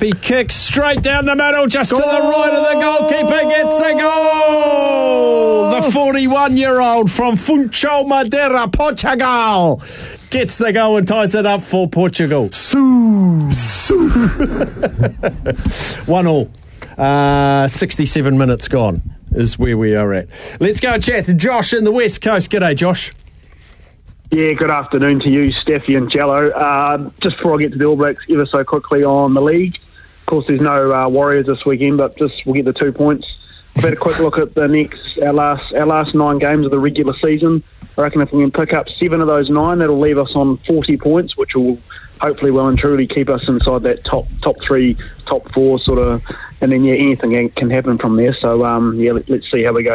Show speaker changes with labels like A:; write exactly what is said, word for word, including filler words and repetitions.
A: He kicks straight down the middle, just goal! To the right of the goalkeeper, gets a goal! The forty-one-year-old from Funchal, Madeira, Portugal, gets the goal and ties it up for Portugal.
B: Sue! Sue!
A: One all. Uh, sixty-seven minutes gone is where we are at. Let's go and chat to Josh in the West Coast. G'day, Josh.
C: Yeah, good afternoon to you, Steffi and Jello. Uh, just before I get to the All Blacks, ever so quickly on the league. Of course, there's no uh, Warriors this weekend, but just we'll get the two points. I've had a quick look at the next our last our last nine games of the regular season. I reckon if we can pick up seven of those nine, that'll leave us on forty points, which will hopefully well and truly keep us inside that top top three, top four sort of. And then yeah, anything can happen from there. So um, yeah, let, let's see how we go.